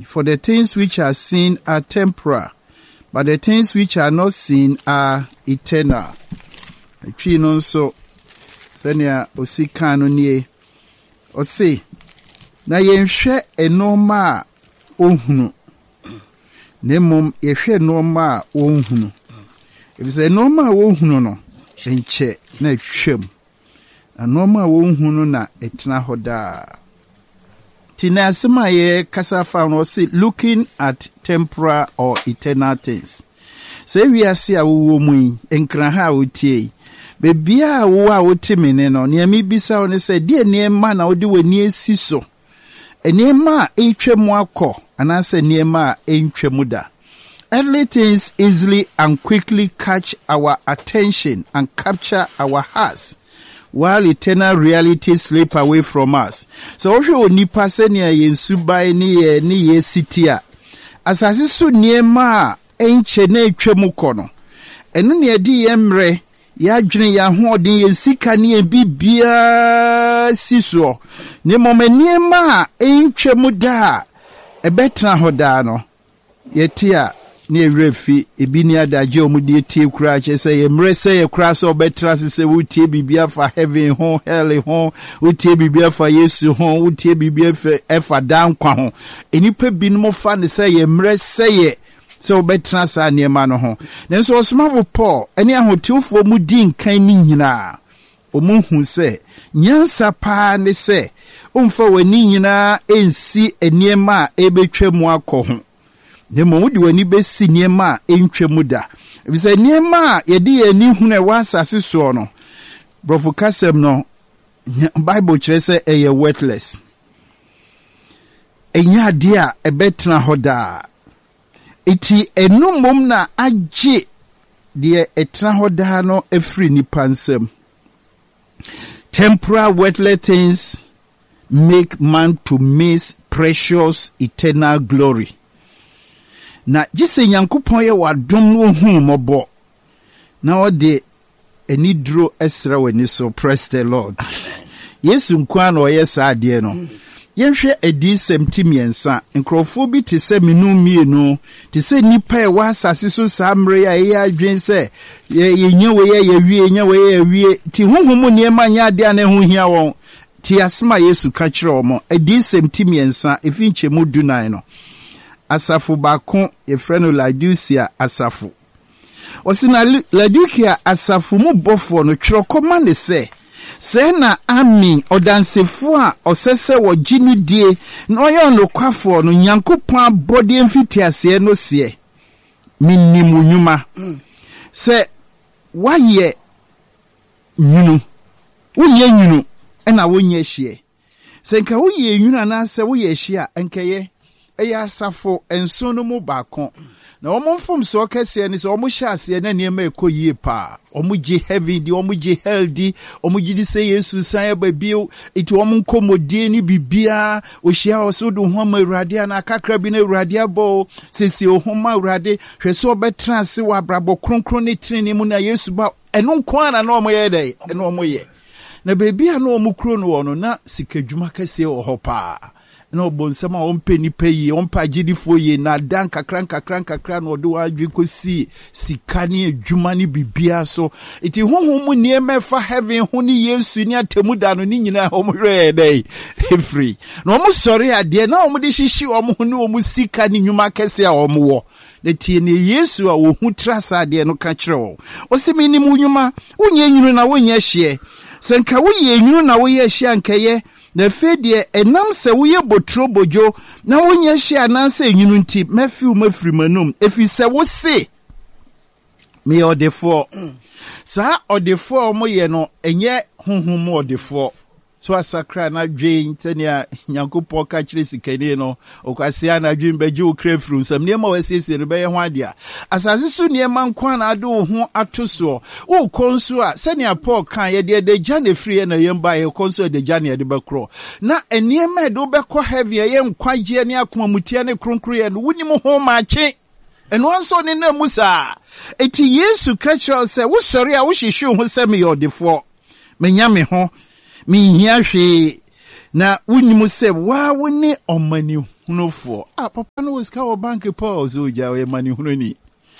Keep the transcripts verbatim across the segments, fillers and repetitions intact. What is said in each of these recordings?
For the things which are seen are temporal, but the things which are not seen are eternal. Etwi no so senia osika no nie o se na yenhwe enoma a ohunu nemom yehwe enoma a ohunu ebise enoma a ohunu no enche na etwam enoma a ohunu na etena hoda tina asema ye kasa fa no se looking at temporal or eternal things. Say we are see a wo mu enkran ha otie bebia wo a wotimene no ne mi bisa one se de niema na wode wani esi so eniema etwemu akọ anase niema entwemu da. Earthly things easily and quickly catch our attention and capture our hearts, while eternal realities slip away from us. So ohwe onipa se ne yensubai ne ye ne ye sitia asase so niema enche na etwemu kọ no eno ne edi yemre ya dwene ya ho odin ye sika ne bibia siso ne momaniema entwemu da ebetra hoda no yetia ne refi ebi ni adaje omudi tie kura che se ye mre se ye kura so betra se wutie bibia fa heaven ho hell ho wutie bibia fa yesu ho wutie bibia fa efa dan kwa ho enipa binum fa ne se ye mre se ye so betra sa niema no ho nenso osmavo Paul ene ahotiwfo mu din kan ni nyina omuhu se nyansa pa ne se umfa wani nyina ensi eniema ebetwemu akọ ho nemo wudi wani besi niema entwemu da ebise niema yedi yani hunu e wasase so no brofo kasem no Bible kire se eye worthless enya dia ebetna hoda iti enumom na agye de etra hoda no efri ni pansem. Temporal worldly things make man to miss precious eternal glory. Na jise nyankopon ye wadom no hu mobo na ode enidro esra wani so. Praise the Lord. Yesu nkwa na oye saade no yenhwe edi semtimiensa nkrofo bi te se menu mienu te se nipa e wa asase so samre ya ye adwen se ye nye we ye wie nye we ye wie ti honhom niema nya ade ana hu hia won ti asema Yesu ka kire omo edi semtimiensa efinche mu dunan no asafu bakon e freno Laodicea asafu osina Laodicea asafu mu bofo no twirokoma ne se se na amin odansefo a osese wo ginu die no ye nokwafo no Nyankopon abode mfitiase no se minnimu nyuma se waye nyunu woye nyunu ena wonye hie se nka woye nyunu na se woye hie enkeye eya asafo enso no mu bakon na omomfom so kese ni so omuhyase na niema ekoyie pa omugi heavy di omugi healthy omugi di say Yesu san babio iti omunkomodie ni bibia ohia osudu homa urade na kakra bi na urade abo sesi ohoma urade hwese obetra ase wa brabo kronkron ne treni mu na Yesu ba eno nkwa na na omoye dai eno omoye na bibia na omukro no wono na sikadwuma kese ohopa no bonsama ompe ni peyi ompa gidifo ye na dan kakran kakran kakran no do adwi kosi sikani adwuma ni bibia so iti honhom niema fa heaven ho ni Yesu ni atemu da no ni nyina omhwe dai free no omo sori ade na omo de hihyi omo ho ni omo sika ni nyuma kese a omo wo de tie ni Yesu a wo hu trasa ade no ka kire wo osimi ni mu nyuma wonye nyunu na wonye hye senka woye nyunu na woye hye ankeye na fedie enam se woye botro bojo na wonye hye ananse enyunu nti mafiu mafiri manum efi se wo se me odefo sa odefo mo ye no enye honhom odefo so asakra na dwen tania Nyankopon ka kire sikani no okwase na dwen beje okrafru nsam ne ma wasiesie no beye ho adea asase so ne ma nkwa na ade wo ho atoso wo konso a senia Paul kan ye de de jane free na yemba ye konso de jane de bakro na enie ma de obekọ heavy ye nkwaje ne akoma mutia ne kronkro ye no wunim ho maache eno anso ne na musa eti Yesu ka kire se wo sori a wo hihwe ho se me yodefo menya me ho mi hia hwe na wunimu se wa woni omaniu hunofo. Ah, papa no was ka bank pause o ja we mani hunoni.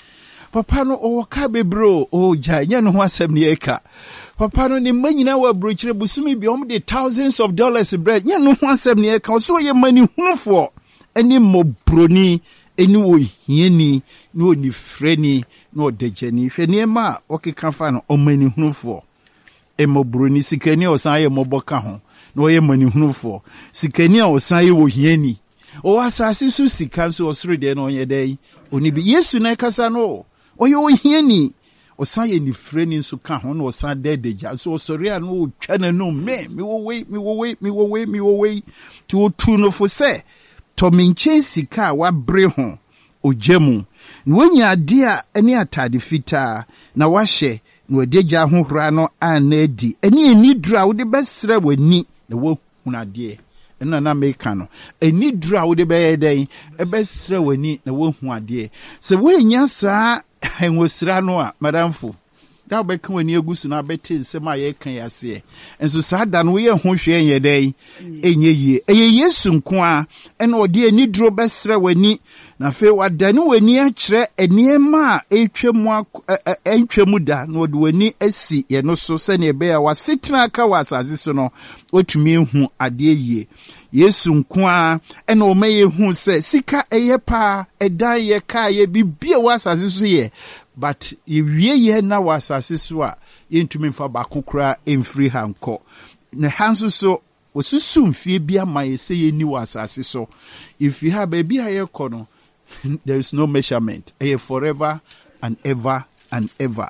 Papa no o ka bebro o ja nya no ho asem ne eka. Papa no ne manyina wa brochire busumi bi om de thousands of dollars bread nya no ho asem ne eka. So ye mani hunofo eni mobroni eni wo hieni ni oni freni no dejeni hwe ne ma o keka fa no o mani hunofo e mobroni sikani o san ye moboka ho no ye mani hunofo sikani o san ye wo hieni o asase su sika so osoro de no ye dai oni bi Yesu na kasa no o ye wo hieni o san ye ni freni so ka ho no o san de deja so osori a no twa na no me me wo we me wo we me wo we me wo we ti o tu no fo se to minche sika wa bre ho ojemu wonya ade a eni atade fita na wahye na wadeja ho hora no anadi eni eni dura wo de besre wani na wo hunade ena na meka no eni dura wo de be den e besre wani na wo huade se wonya saa enwosira no a madamfo da be kan wani agusu na beti nsem a ye kan yase enso saa da no ye ho hwe ye den enye yie eye Yesu nko a ena ode eni duro besre wani na fe wadane wani a kire eniema a etwemu entwemu da na ode wani asi ye no so se ne be ya wasetena aka wasaze so no otumi hu ade yie Yesu nko a ena o meye hu se sika eye pa edan ye ka ye bibie wasaze so ye but yewie ye na wasase so a yentumi mfa bakokra emfiri hanko na hanso so osusu mfie bia maye se ye ni wasase so if you have baby aye kono there is no measurement aye forever and ever and ever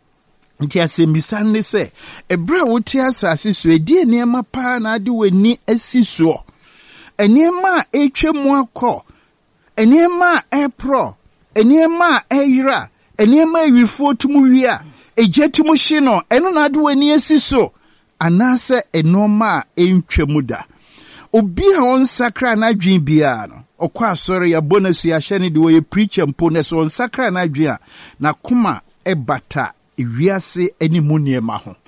nti asemisan ne se ebra wote asase so edi enema pa na ade wani asiso enema etwemu akọ enema epro enema eyira enema ewifo tumu wia ejetumu hye no eno na ade wani asiso anase enoma entwemu da obi a on sakra na dwen bia no okwa asore ya bonus ya hye de we preacher mpo ne so on sakra na dwen a na kuma ebata ewiase animu niema ho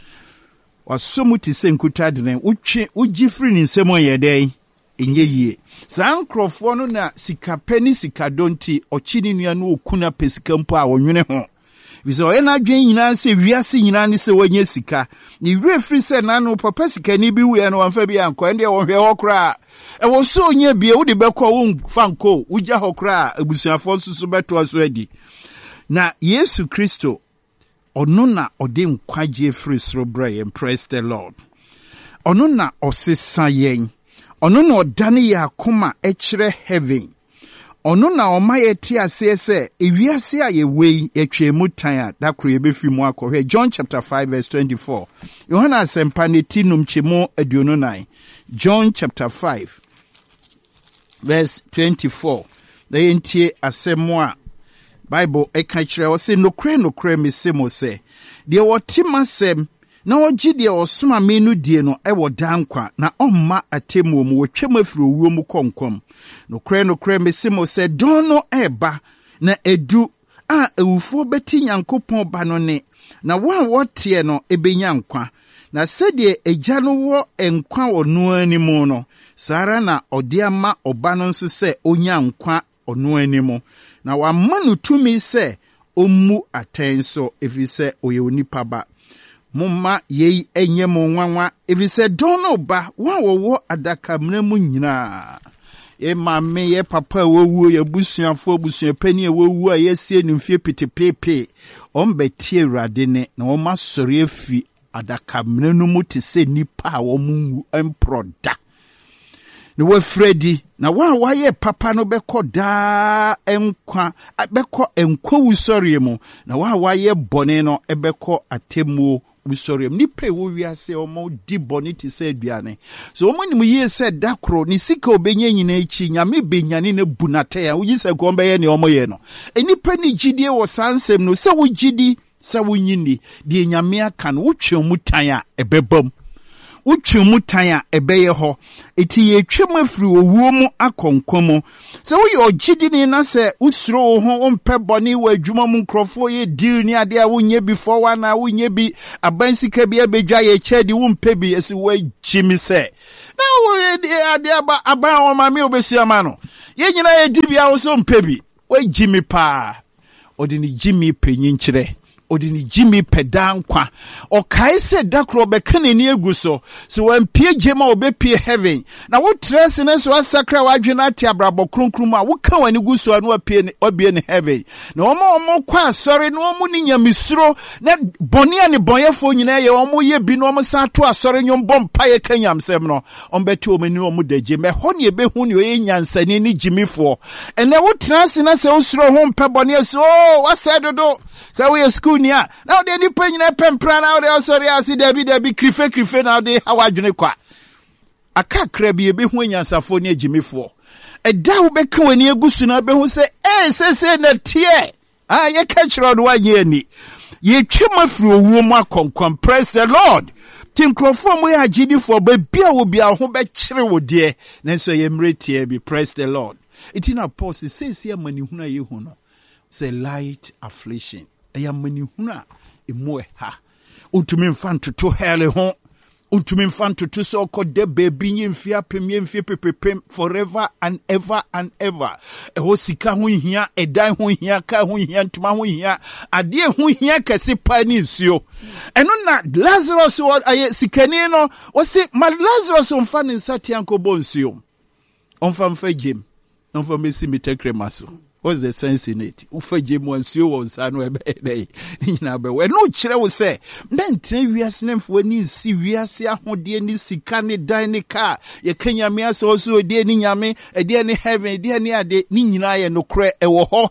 wasomu ti se nkuta de utwe ugifri ni nsemo yedai enye yie san krofo no na sikapeni sikadonti ochini nua no okuna pesika mpo a wonwene ho biso o na dwen nyina se wiase nyina ne se wanye sika ni refri se na no papa sika ni bi wu no wanfa bi anko ende wo hwe hokra e wo so nya bie wo de bekọ wo fanko ugya hokra abusuafo nsusu beto aso adi na Yesu Kristo ono na ode nkwaje free sro bra praise the Lord ono na osesa yen ono na odane ya akoma ekire heaven ono na omaye ti ase se ewiase a ye wei etwemu tan a dakro ye befi mu akọhwe John chapter five verse twenty-four Yohana asempa ne tinum chemo aduonu nine John chapter five verse twenty-four da yentie asemo a Bible eka kire o se nokre nokre mesemo se de wotimasem na ogi de osoma menu die no e wodankwa na omma atemu mu wotwem afiri owuo mu konkom nokre nokre mesemo se dono eba na edu a ewufo beti Nyankopon ba no ne na wa wotie no ebenya nkwa na sede egya no wo enkwa ono animu no sara na ode ama oba no nso se onya nkwa ono animu na wa manu tumi se omu atenso efise oye onipa ba mumma yei enye mo nwanwa efise dono ba wa wo adaka mramu nyina e mamme ye papa wowu ye busuafo busuapani wowu a yesie ni mfie petepepe ombetie Awurade ne na wo masori afi adaka mranu mu te se nipa a wo mu emproda ne wa fredi na wa wa ye papa no beko da enkwa beko enkwa wusori mu na wa wa ye bone no ebeko atemu wusori mu nipa wo wiase omo di bone ti se aduane so omo ni mu ye se dakro ni sika obenye nyina echi nyame benyane na bunate ya wuji se ko mbe ye ne omo ye no enipa ni gidie wo sansem no se wo gidi se wo nyini de nyame aka no wotwe mu tan a ebebam wotwe mu tan a ebeye ho eti ye twem afiri owuo mu akonkomo se wo ye ogidini na se usuro wo ho ompe boni wa adwuma mu nkrofo ye deal ni ade a wonye before one na wonye bi abansika bi abedwa ye chedi wo mpe bi esi wa gimi se na wo ade aba aba o ma me obesuama no ye nyina ye di bia wo so mpe bi wa gimi pa odini gimi penyin kire odini Jimmy pedankwa o kaise dakro be kanani eguso so wan pie gema obepie heaven na wo trese ne so asakra wadwena ati abrabo kronkrum a wo ka wani guso anu apie obie ne heaven na omo omo kwa asore na omo ni nyamisuro na boni ani bonyefo nyina ye omo ye bi no omo sa to asore nyom bompa ye kanyamsem no ombeti omani omo daje me ho ne be hu ne ye nyansani ni Jimmyfo ene wo trese na se usuro ho mpe boni so wasedodo ka we school nia now they ni penyina pempra now they also reasi debi debi krife krife now they hawadwene kwa akakra bi ebe hu anyansafo ne Jimmyfo eda wo beka wani egusu na be hu se eh se se na tie ah ye ka kiro do wanye ni ye twema firi owuo mu akonkom. Praise the Lord. Tinkrofo mu ya agidifo ba bia wo bia ho be kire wo de nanso ye mretie bi. Praise the Lord. Itina Paul se se amani huna ye hu no say light affliction eya mani huna emo ha untumi mfa ntoto hele ho untumi mfa ntoto so kode baby nyimfia pemie mfie pepepem forever and ever and ever eho sika ho hia edan ho hia ka ho hia ntuma ho hia ade ho hia kase pa ni nsuo eno na Lazarus wo aye sikani no wo se ma Lazarus mfa ne nsati ankobo nsuo onfa mfa gem onfa mesi mitekremaso. What's the sense in it? Ufa jemu ansio wo nsano ebe dey. Nyina be we no kire wo se mentre wiase nemfo ni si wiase ahode ni sika ni dan ni car ye kanyame ase oso ode ni nyame ede ni heaven ede ni ade ni nyina ye no kre ewo ho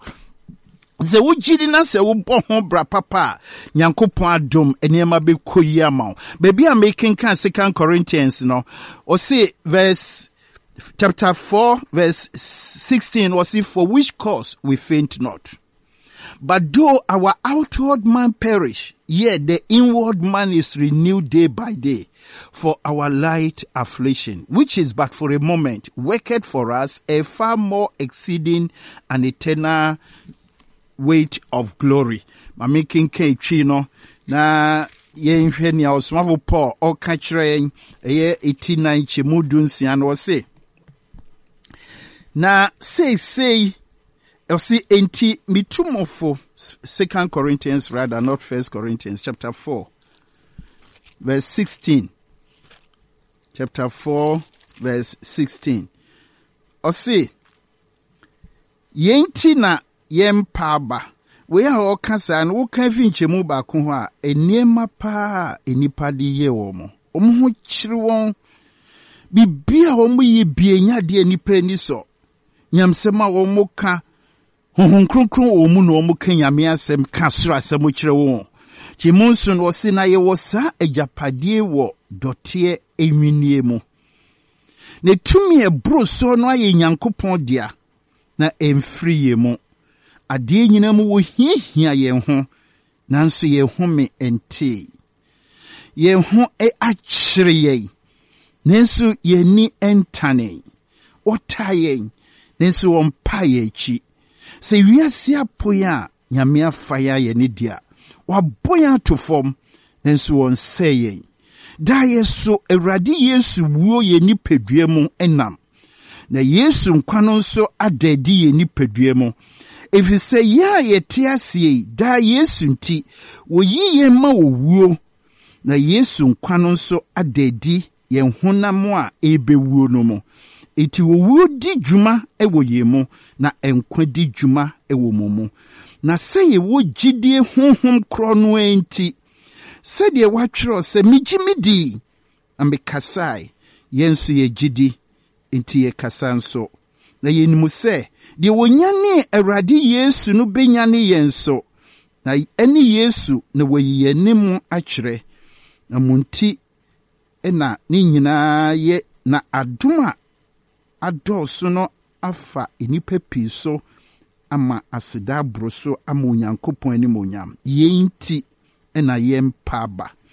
ze wo gidi na se wo bo ho bra papa Nyankopon adom enema be koyi ama baby am making kan Second Corinthians no o say verse chapter four, verse sixteen was it for which cause we faint not. But though our outward man perish, yet the inward man is renewed day by day. For our light affliction, which is but for a moment, worketh for us a far more exceeding and eternal weight of glory. Ma making K chino na yen hwe nia osmafo Paul o ka kire yen eye eighty-nine chemudun sian wo se na say say you see enti mitumofo Second Corinthians rather not First Corinthians chapter four verse sixteen chapter four verse sixteen o see yenti na yempaba we a o kasa na wo kan fi nchemu ba ko ho a eniema pa enipa de ye wo mo omo ho kire won bibia wo mo ye bienya de enipa ni so nyamsema wo mo ka honhon kronkron wo mu no mo ka nyame asem ka soro asem kire wo chimunsun wo se na ye wo sa agapade wo dote enwinie mu ne tumi ebro so no aye Nyankopon dia na emfiri ye mu ade nyina mu wo hiahia ye ho nanso ye home ente ye ho e akire ye nanso ye ni entane otaye nanso won pa ye chi se wiase apoya nyame afaya ye ne dia waboya to form nanso won seye da yeso Awurade Yesu wuo ye ni pedua mu enam na Yesu nkwano nso adadi ye ni pedua mu efise ya ye tiasie da Yesu nti wo yiye ma wo wuo na Yesu nkwano nso adadi ye honam a ebewuo no mu eti wo wuo di djuma ewo ye mu na enkwa di djuma ewo mu na se ye wo gidie honhom kro no enti se de watwero se migimidi ambe kasai yensu ye gidi enti ye kasanso na yenimu se de wonyane Awurade Yesu no benyane yenso na eni Yesu na wayi enimu akire na munti ena ni nyina ye na aduma adoso no afa enipa piso ama aseda broso ama Onyankopon ani monyam yenti ena yempaba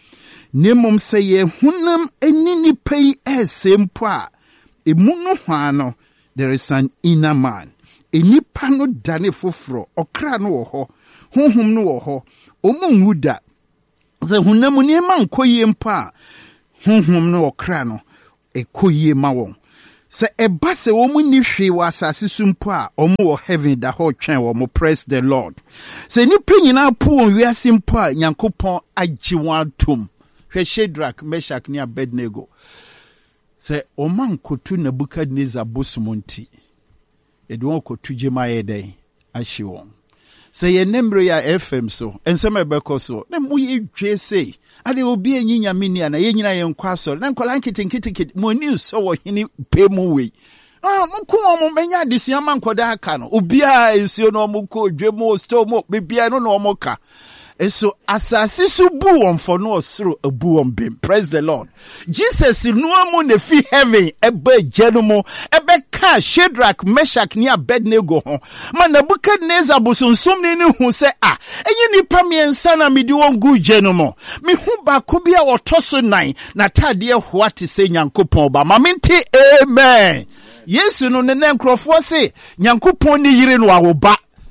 Nemom se ye hunam enini pay esempa. Emuno hwano, there is an inner man. Enipa no dane foforo, okra no wo ho, honhom no wo ho, omunwuda. Ze hunam ni ma nkoye mpa, honhom no okra no ekoye ma won. Se eba se wo mu ni hwe wa asase sumpo a omo wo heaven da ho twen wo mo praise the Lord. Se nipa nyina po won wiase mpo a Nyankopon agye won atom. Hwe Shadrach, Meshach ni Abednego. Se oman kotu Nebukadnezar bosumonti. E do kotu jemaye den ahye won. Se ye nemre ya F M so, ensema ebeko so. Na mu ye dwe sei. Ade obi enyinya mini ana ye nyina ye nkwa so. Na nkola nkitinkiti mo ni so wo hini pe mu we. Ah, mko mo menya adisia man koda aka no. Obi a ensuo no mo ko dwe mo sto mo bibia no no mo ka. Eso asasi su bu won for no osoro abu won bim. Praise the Lord. Jesus no amu ne fi heaven ebe jenumo ebe ka Shadrach, Meshach ni Abednego ho. Ma Nebukadnezar bosunsom ni ni hu se ah enyi nipa miensa na medi won gu jenumo. Me hu ba ko bia otoso nine na tade ho ate se Nyankopon ba. Ma menti amen. Yesu no ne nkrofo se Nyankopon ni yire no awoba.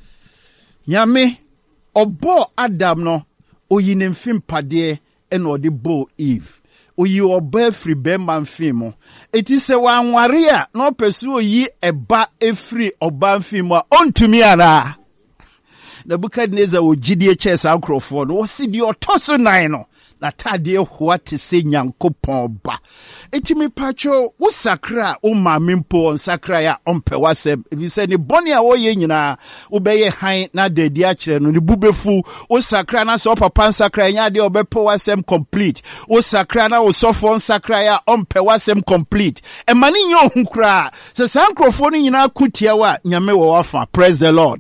Nyame Obo Adam no oyi ne mfimpade ena ode bo Eve. Oyi oba free bemba mfimo. Eti se wanware a no pesu oyi eba efri oba mfimo ontumi ara. Nebukadnezar ogidie chesa akrofo no wosi di otoso nine no. Na tade ho te se Nyankopon ba. Eti me pacho wo sakra o mamempo on sakra ya ompe wasem. If you say ni boni a wo ye nyina wo beye han na dedi a kire no ni bubefu wo sakra na so papa sakra nya de obepo wasem complete. Wo sakra na wo sofo sakra ya ompe wasem complete. E mani nyo hunkra. Se sankrofo ni nyina kutia wa nyame wo wafa. Praise the Lord.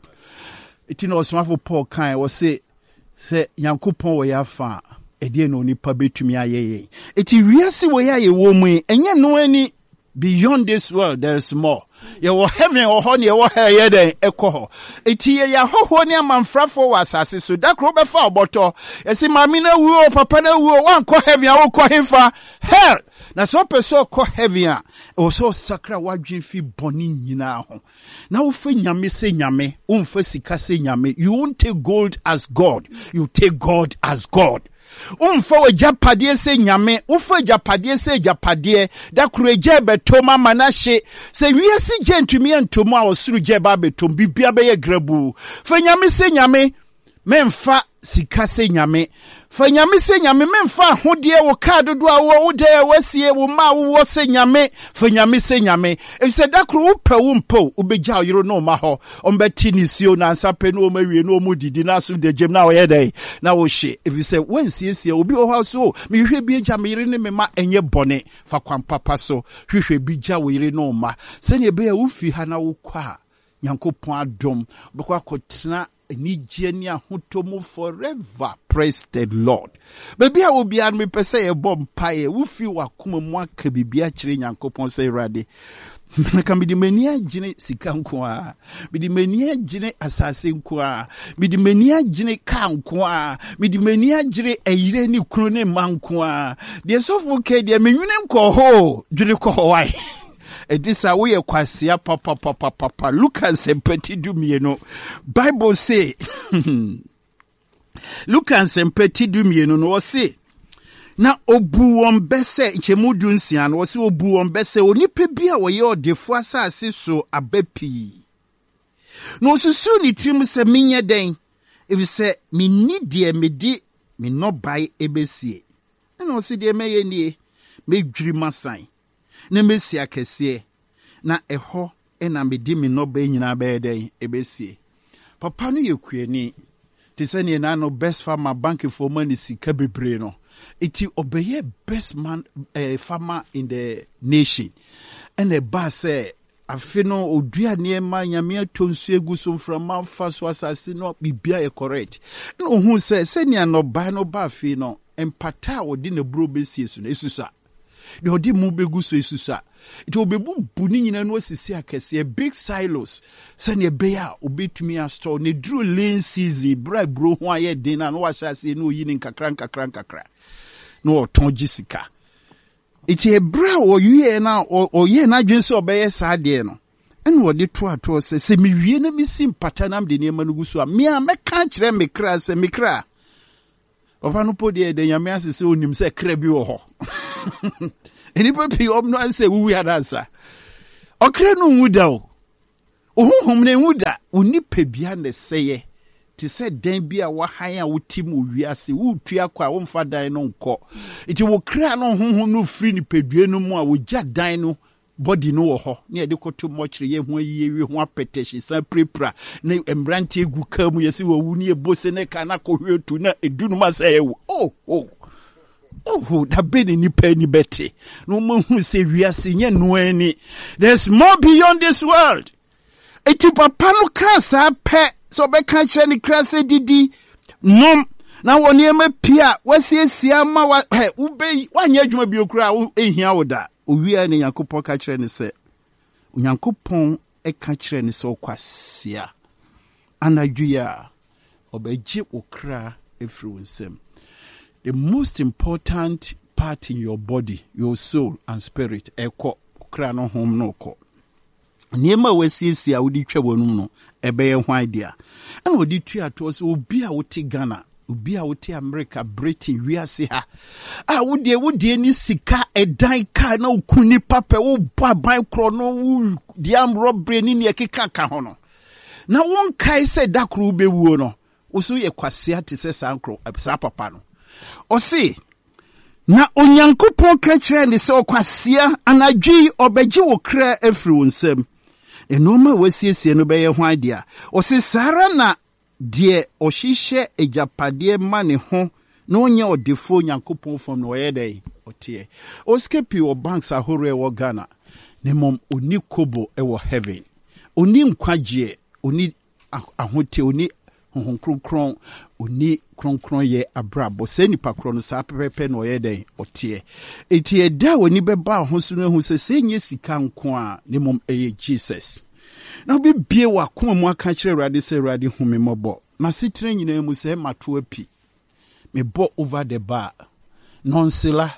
Eti no osmafo Paul kan wo se se Nyankopon wo yafa. Edie no nipa betumi ayeye. Eti wiase wo ya ye wo mu enye no ani beyond this world there is more. Ye wo heaven or ho ne wo ha ye den ekoho. Eti ye ya hoho ne amanfrafo wa asase so da kro be fa oboto. Esi mami na wu papa na wu wan ko heaven a wo ko hefa hell. Na so person ko heaven a o so sakra wadwen fi boni nyina ho. Na wo fe nyame se nyame, wo mfa sika se nyame. You won't take gold as God, you take God as God. Umfa we japadie se nyame, ufa japadie se japadie, da kureje betoma manashe, se wiasi jentumi entoma osuru jeba betom, bibia beye grebu. Fe nyame se nyame, memfa sika se nyame. Fe nyame se nyame, memfa hodie wo kadodo a wo ude wesie wo ma wo se nyame. Fe nyame se nyame. If se da kuru upe umpo, ubeja yiro no maho, ombeti nisio na ansape no mewie no mu didi na su de jem na oyede na wo she. If you say when siesie obi o ha so, me hwe bi eja me yire ne me ma enye bone fa kwan papa so, hwehwe bi ja wo yire no ma. Se ne be ya ufi ha na wo kwa Nyankopon adom, bekwa kotena ni jeni ahutomu forever. Praise the Lord. Baby a obi an me pese e bom paye wufi wakuma mu aka bibia kire Nyankopon se Awurade. Naka midi mani agine sika nko a, midi mani agine asase nko a, midi mani agine ka nko a, midi mani agire eyire ni kunu ne manko a. De sofo ke de menwune nko ho, dwene ko ho wai. Edisa we ye kwasia papa papa papa Lucas empati dumieno Bible say Lucas empati dumieno no say na obu won bese nchemu dunsia no say obu won bese onipa bia wo ye odefo asase so abapi no susu ni trim se menye den if say me ni de me di me no bai ebesie na o se de meye nie me dwiri masan na mesi akese na eho ena medi me no ba nyina ba den ebesie papa no yekuani tisani na no best farmer bank for money sika bebre no iti obeye best man uh, farmer in the nation and the ba say afino odua niema nyame atonsu eguso frama fa so asase no bibia e correct no hu say senia no ba no ba fi no empata odi na bro besie so na esusa de odi mu begu so esusa it will be buni nyina no asisi akese big silos senia be ya obetumi a store ne dru lean season bra bro ho aye din na no wa shase no yi ni nkakra nkakra nkakra no otonji sika. Iti ebra o ye na o ye na dwen se obeye saa de no. Ene wo de to ato se se me wie na me sim patanam de niam no guso a me a me ka kire me kra se me kra. Ofa no podi de nyame asese onim se kra bi wo ho. Eni papi om no anse wu ya dansa. Okra no wuda o. Ohunhum ne wuda oni pebia ne seye. Ti se den bi a wa han a wotim owiase wo tua kwa wo mfa dan no nko. Iti wo kra no honhom no firi ni pedue no mu a wo gya dan no body no wo ho na ye de koto mochire ye ho yiye wi ho apetehye san prepra na embrante egu ka mu yesi wo wu ni ebose ne ka na kohwe tu na edunu ma say wo oh oh oh da be ni pa ni bete no ma hu se wiase nye no ani. There's more beyond this world. Eti papa no ka sa pe so be ka kire ni krase didi nom na woni ema pia wasiesia ma wa he ube wanya adwuma bi okura ehia woda owia ne Yakopon ka kire ne se Yakopon e ka kire ne se okwasia anadwia obeji okra efri wonsem. The most important part in your body, your soul and spirit, eko okra no hom no ko niema wasiesia wodi twa wonum no ebe ye hwan dia ana wodi tua to so obi a wote Ghana obi a wote America Britain wiase ha ah wodie wodie ni sika edan ka na okuni papa wo baban kro no wo diam robbery ni ne keka ka ho no na won kai se dakro bewuo no wo so ye kwase ate se sankro sa papa no o se na Onyankopon ka kire ne se okwasea anadwi obeji wo kra afri wonsem enoma wasiesie no beye hwan dia o se sara na de ohihye ejapade ma ne ho na onye odefo Nyankopon fam no ye dai otie o skepi o banks ahore wo Ghana ne mom oni kobo e wo heaven oni nkwaje oni ahote oni honhon kronkron oni kronkron ye abrabo se nipa kro no sa pepepe no ye dai otie etie da oni beba ho so no hu se senye sika nko a ne mom eye Jesus na bi bie wa koma mu aka kire Awurade se Awurade hu me mobo na sitire nyina mu se mato api me bo over the bar nonsela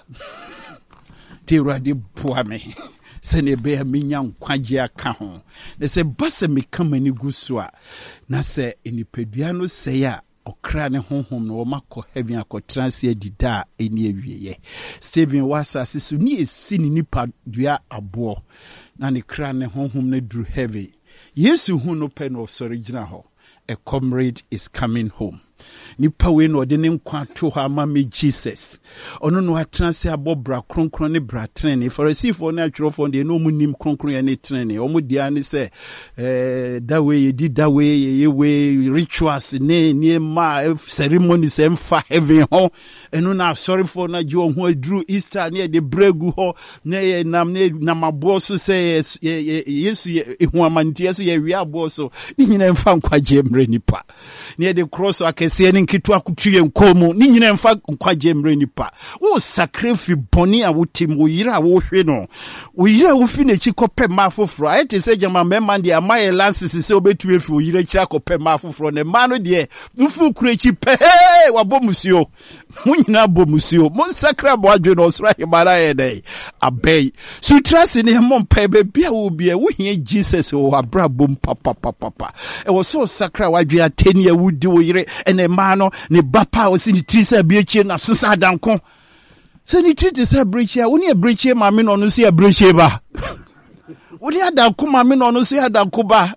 te Awurade boa me se ne be me nya nkwaje aka ho ne se base me kama ni guso a na se enipadua no se ya okra ne honhom no makọ heaven akọtranse adida eni awieye Stephen wasa sisu ni esi ni nipa dua abo na ne kra ne honhom ne dru heaven Yesu hu no pe no sorry gina ho a comrade is coming home. Nipa we no de ne nkwa to ha ma me Jesus. Ono no atranse abobra kronkron ne bra trene. For receive for na atwerofo de no mu nim kronkron ya ne trene. Omo dia ne se eh that way ye did that way ye way rituals ne ne ma ceremonies emfa heaven ho. Eno na sorry for na jo ho adru Easter ne de bregu ho ne nam ne namabo so se Yesu ehu amantie so ye wi abo so. Ni nyina emfa nkwaje mre nipa. Ne de cross akese ne nkitu akutuye nkomo ni nyina mfa nkwaje mre nipa wo sacrifice boni a wotim wo yira wo hwe no wo yira wo fi na chi kope ma foforo ayete se jama mema de amaye lances se obetu efi wo yira kira kope ma foforo ne ma no de ufu kure chi pe wa bomusio mo nyina bomusio mo sakra bo adwe no sra himara ye dai abei so trust ne mo mpa be bia wo bia wo hie Jesus wo abra bom papa papa e wo so sakra wadwe ateni awudi wo yire ene ma no ne bapa o si ni trisa biechie na so sa danko se ni triti sa brechie wo ni brechie ma me no no si brechie ba wo ni adanko ma me no no si adanko ba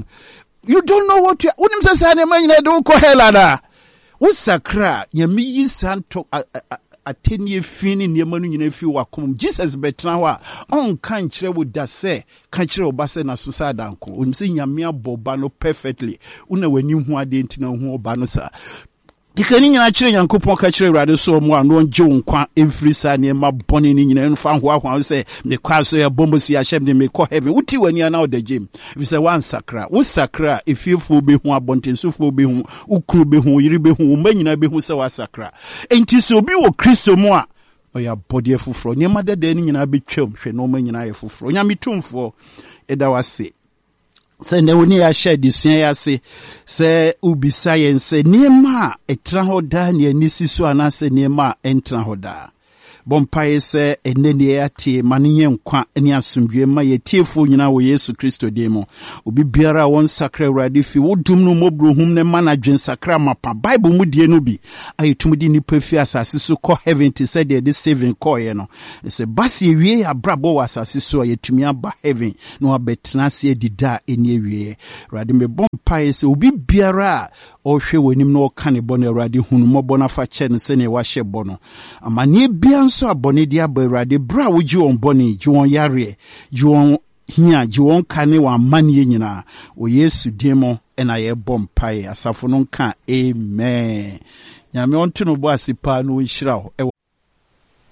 you don't know what you unim se sa ne ma nyina de ko helada wo sakra nyame yi santo atenie fini niema no nyina fi wakom Jesus betra ho a on kan kire wo da se kan kire wo ba se na so sa danko unim se nyame aboba no perfectly una wani hu ade ntina hu oba no sa dikani nyina kire Yankopon ka kire Awurade so mu ano nje nkwa every sa niema boni ni nyina nfa ho ahwa se me kwa so ya bombo so ya shem de me ko heaven uti wani ana oda gym if say one sakra wo sakra efiefu be hu abontensufu be hu ukru be hu yiri be hu manyina be hu se wa sakra enti so bi wo Kristo mu a oya body efufro niema dede ni nyina be twam hwe no manyina ye fufro nya mitumfo eda wase se ne woni ya share disua ya se se ubisa yen se niema etra hoda ne anisi so ana se niema entra hoda Bompaye se enene ate maniye nkwa ene asomdwe ma yetiefo nyina wo Yesu Kristo demo. Obi biara won sakra Awurade fi wodum no mobrohum ne mana dwen sakra mapa Bible mu die no bi ayetumudi nipa fi asase so ko heaven to say the saving call ye no. Se basi ewie abrabo wa asase so yetumi aba heaven no abetena se dida eni ewie. Awurade me bompaye se obi biara o hwe wonim no ka ne bɔ no Awurade hunu mɔbɔ na fa kyɛ ne se ne wa hyɛ bɔ no. Amane bia nso abɔne dia ba Awurade bra wo gi on bɔne gi won yare gi won hia gi won ka ne wa amane nyina o Yesu demo ena ye bɔ mpae asafo no nka amen. Nyame onto no bo asipa no nhyira wo.